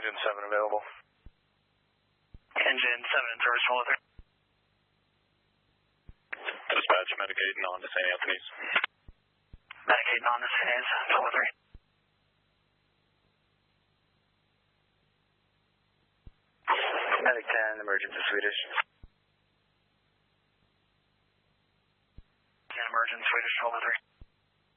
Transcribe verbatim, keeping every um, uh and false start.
engine seven available. Engine seven in service, roll three. Dispatch, Medicaid, on to Saint Anthony's. Medicaid, on to Saint Anthony's, roll three. Medic ten, emergency Swedish. Emergency Swedish, roll three.